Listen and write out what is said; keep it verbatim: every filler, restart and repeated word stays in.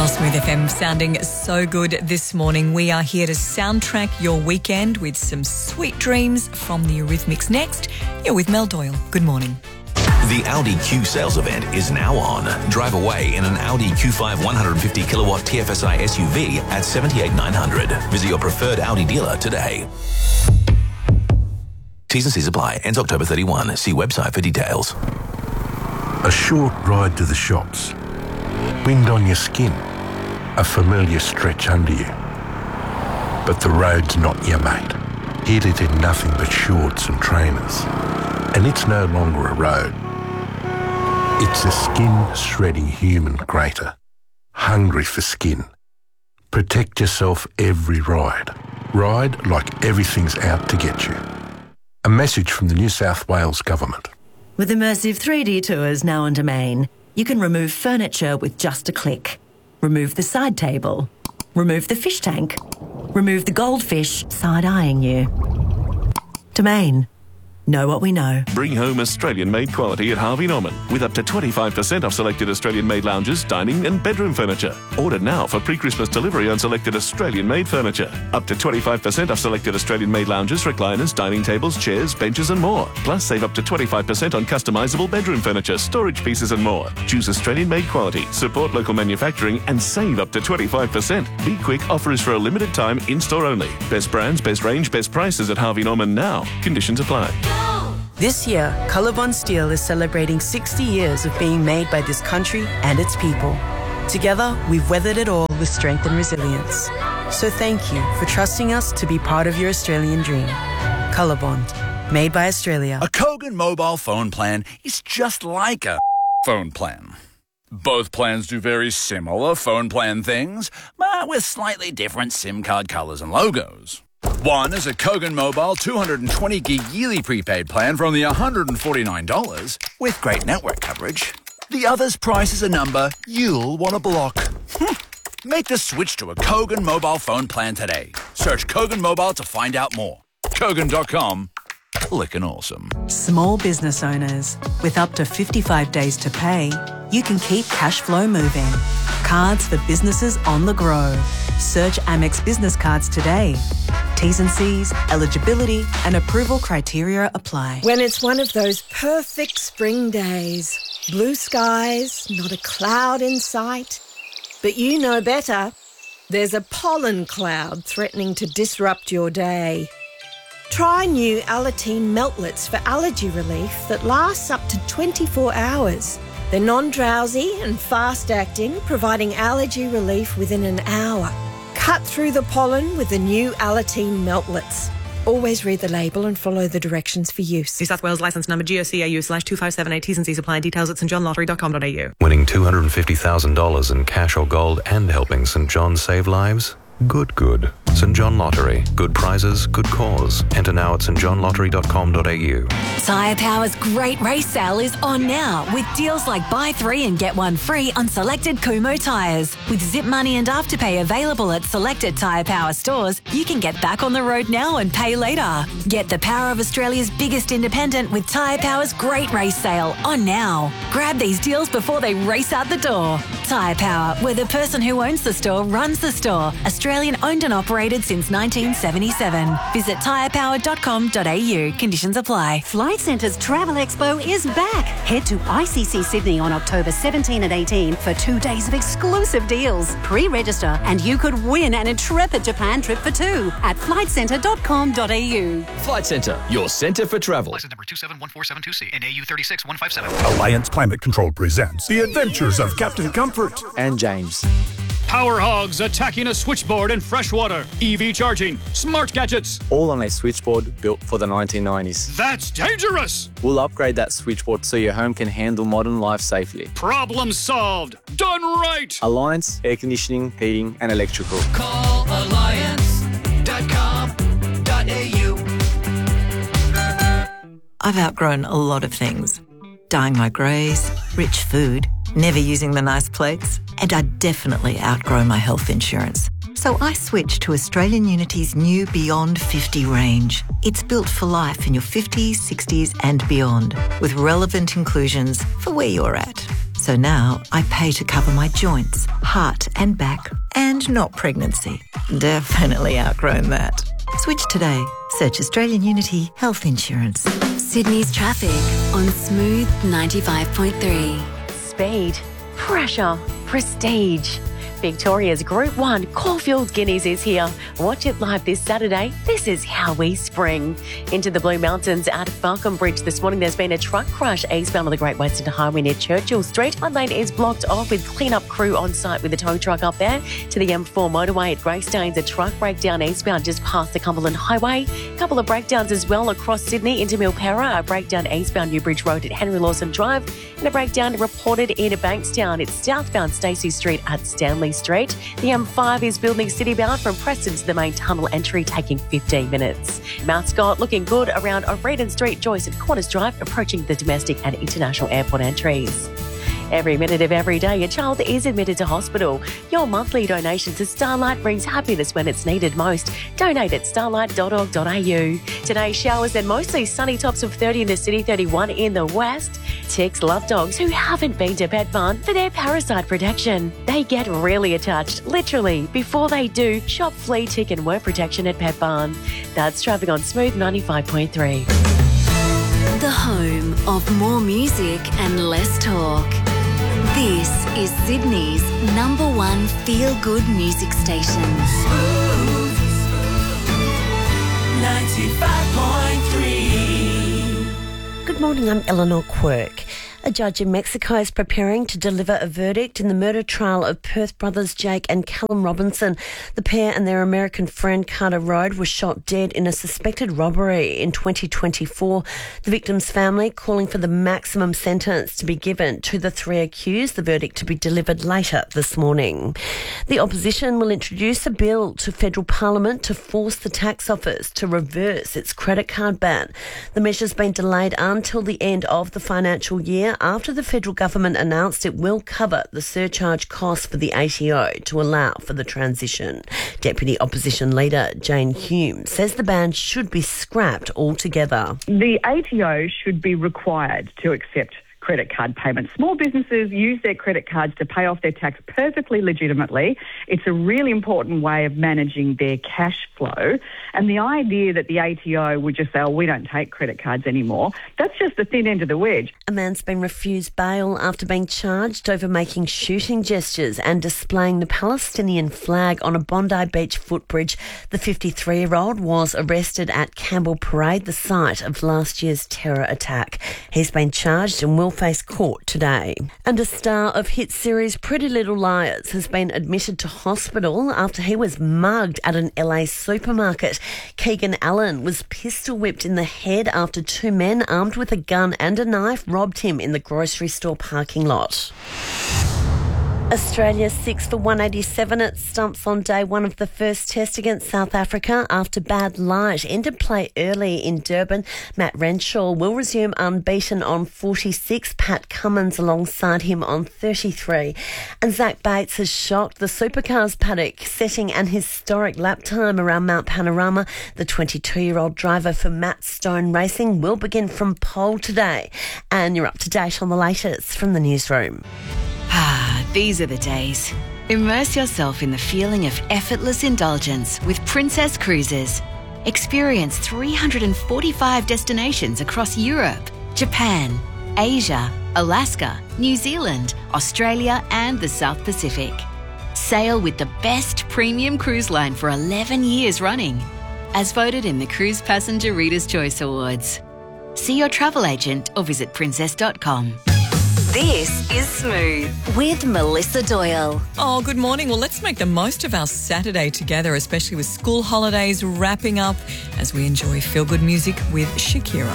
Oh, Smooth F M sounding so good this morning. We are here to soundtrack your weekend with some sweet dreams from the Eurythmics. Next, you're with Mel Doyle. Good morning. The Audi Q sales event is now on. Drive away in an Audi Q five one hundred fifty kilowatt T F S I S U V at seventy-eight thousand nine hundred. Visit your preferred Audi dealer today. T's and C's apply. Ends October thirty-first. See website for details. A short ride to the shops. Wind on your skin. A familiar stretch under you. But the road's not your mate. Hit it in nothing but shorts and trainers. And it's no longer a road. It's a skin-shredding human grater. Hungry for skin. Protect yourself every ride. Ride like everything's out to get you. A message from the New South Wales Government. With immersive three D tours now on Domain, you can remove furniture with just a click. Remove the side table. Remove the fish tank. Remove the goldfish side-eyeing you. Domain. Know what we know. Bring home Australian-made quality at Harvey Norman with up to twenty-five percent off selected Australian-made lounges, dining and bedroom furniture. Order now for pre-Christmas delivery on selected Australian-made furniture. Up to twenty-five percent off selected Australian-made lounges, recliners, dining tables, chairs, benches and more. Plus save up to twenty-five percent on customisable bedroom furniture, storage pieces and more. Choose Australian-made quality, support local manufacturing and save up to twenty-five percent. Be quick, offer is for a limited time, in-store only. Best brands, best range, best prices at Harvey Norman now. Conditions apply. This year, Colorbond Steel is celebrating sixty years of being made by this country and its people. Together, we've weathered it all with strength and resilience. So thank you for trusting us to be part of your Australian dream. Colorbond, made by Australia. A Kogan mobile phone plan is just like a phone plan. Both plans do very similar phone plan things, but with slightly different SIM card colours and logos. One is a Kogan Mobile two hundred twenty gig yearly prepaid plan for only one hundred forty-nine dollars with great network coverage. The other's price is a number you'll want to block. Make the switch to a Kogan mobile phone plan today. Search Kogan Mobile to find out more. Kogan dot com. Lickin' awesome. Small business owners, with up to fifty-five days to pay, you can keep cash flow moving. Cards for businesses on the grow. Search Amex Business Cards today. T's and C's, eligibility and approval criteria apply. When it's one of those perfect spring days, blue skies, not a cloud in sight, but you know better, there's a pollen cloud threatening to disrupt your day. Try new Alateen Meltlets for allergy relief that lasts up to twenty-four hours. They're non-drowsy and fast-acting, providing allergy relief within an hour. Cut through the pollen with the new Alateen Meltlets. Always read the label and follow the directions for use. New South Wales licence number G O C A U slash two five seven eight. T's and C's apply. Details at st john lottery dot com dot a u. Winning two hundred fifty thousand dollars in cash or gold and helping St John save lives? Good, good. St John Lottery. Good prizes, good cause. Enter now at st john lottery dot com dot a u. Tyre Power's great race sale is on now with deals like buy three and get one free on selected Kumho tyres. With Zip Money and Afterpay available at selected Tyre Power stores, you can get back on the road now and pay later. Get the power of Australia's biggest independent with Tyre Power's great race sale on now. Grab these deals before they race out the door. Tyre Power, where the person who owns the store runs the store. Australian owned and operated since nineteen seventy-seven. Visit tyre power dot com dot a u. Conditions apply. Flight Centre's Travel Expo is back. Head to I C C Sydney on October seventeenth and eighteenth for two days of exclusive deals. Pre-register and you could win an intrepid Japan trip for two at flight centre dot com dot a u. Flight Centre, your centre for travel. License number two seven one four seven two C and A U three six one five seven. Alliance Climate Control presents The Adventures of Captain Comfort and James. Power hogs attacking a switchboard in freshwater. E V charging. Smart gadgets. All on a switchboard built for the nineteen nineties. That's dangerous. We'll upgrade that switchboard so your home can handle modern life safely. Problem solved. Done right. Alliance Air Conditioning, Heating and Electrical. Call alliance dot com dot a u. I've outgrown a lot of things. Dyeing my greys, rich food, never using the nice plates, and I definitely outgrow my health insurance. So I switched to Australian Unity's new Beyond fifty range. It's built for life in your fifties, sixties and beyond, with relevant inclusions for where you're at. So now I pay to cover my joints, heart and back, and not pregnancy. Definitely outgrown that. Switch today. Search Australian Unity Health Insurance. Sydney's traffic on Smooth ninety-five point three. Speed, pressure, prestige. Victoria's Group one Caulfield Guineas is here. Watch it live this Saturday. This is how we spring. Into the Blue Mountains at Falcon Bridge this morning, there's been a truck crash eastbound on the Great Western Highway near Churchill Street. One lane is blocked off with clean-up crew on site with a tow truck up there. To the M four motorway at Greystanes, a truck breakdown eastbound just past the Cumberland Highway. A couple of breakdowns as well across Sydney into Milperra. A breakdown eastbound Newbridge Road at Henry Lawson Drive. And a breakdown reported in Bankstown. It's southbound Stacey Street at Stanley Street. The M five is building citybound from Preston to the main tunnel entry, taking fifteen minutes. Mount Scott looking good around O'Reilly Street, Joyce and Quarters Drive, approaching the domestic and international airport entries. Every minute of every day, a child is admitted to hospital. Your monthly donation to Starlight brings happiness when it's needed most. Donate at starlight dot org dot a u. Today, showers and mostly sunny, tops of thirty in the city, thirty-one in the west. Ticks love dogs who haven't been to Pet Barn for their parasite protection. They get really attached, literally. Before they do, shop flea, tick and worm protection at Pet Barn. That's traffic on Smooth ninety-five point three. The home of more music and less talk. This is Sydney's number one feel-good music station. Smooth ninety-five point three. Good morning, I'm Eleanor Quirk. A judge in Mexico is preparing to deliver a verdict in the murder trial of Perth brothers Jake and Callum Robinson. The pair and their American friend Carter Road were shot dead in a suspected robbery in twenty twenty-four. The victim's family calling for the maximum sentence to be given to the three accused, the verdict to be delivered later this morning. The opposition will introduce a bill to federal parliament to force the tax office to reverse its credit card ban. The measure's been delayed until the end of the financial year, after the federal government announced it will cover the surcharge costs for the A T O to allow for the transition. Deputy Opposition Leader Jane Hume says the ban should be scrapped altogether. The A T O should be required to accept credit card payments. Small businesses use their credit cards to pay off their tax perfectly legitimately. It's a really important way of managing their cash flow. And the idea that the A T O would just say, oh, we don't take credit cards anymore, that's just the thin end of the wedge. A man's been refused bail after being charged over making shooting gestures and displaying the Palestinian flag on a Bondi Beach footbridge. The fifty-three-year-old was arrested at Campbell Parade, the site of last year's terror attack. He's been charged and will face court today. And a star of hit series Pretty Little Liars has been admitted to hospital after he was mugged at an L A supermarket. Keegan Allen was pistol whipped in the head after two men armed with a gun and a knife robbed him in the grocery store parking lot. Australia six for one eighty-seven at stumps on day one of the first test against South Africa after bad light ended play early in Durban. Matt Renshaw will resume unbeaten on forty-six. Pat Cummins alongside him on thirty-three. And Zach Bates has shocked the supercars paddock, setting an historic lap time around Mount Panorama. The twenty-two-year-old driver for Matt Stone Racing will begin from pole today. And you're up to date on the latest from the newsroom. Ah, these are the days. Immerse yourself in the feeling of effortless indulgence with Princess Cruises. Experience three hundred forty-five destinations across Europe, Japan, Asia, Alaska, New Zealand, Australia and the South Pacific. Sail with the best premium cruise line for eleven years running, as voted in the Cruise Passenger Reader's Choice Awards. See your travel agent or visit princess dot com. This is Smooth with Melissa Doyle. Oh, good morning. Well, let's make the most of our Saturday together, especially with school holidays wrapping up as we enjoy feel-good music with Shakira.